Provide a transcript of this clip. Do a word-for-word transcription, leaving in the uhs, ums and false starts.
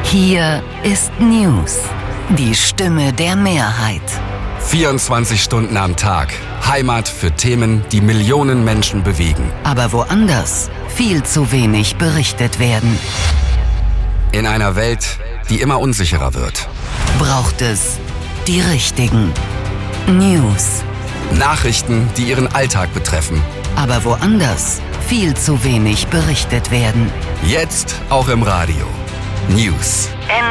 Hier ist News, die Stimme der Mehrheit. vierundzwanzig Stunden am Tag. Heimat für Themen, die Millionen Menschen bewegen. Aber woanders viel zu wenig berichtet werden. In einer Welt, die immer unsicherer wird. Braucht es die richtigen News. Nachrichten, die Ihren Alltag betreffen. Aber woanders viel zu wenig berichtet werden. Jetzt auch im Radio. News.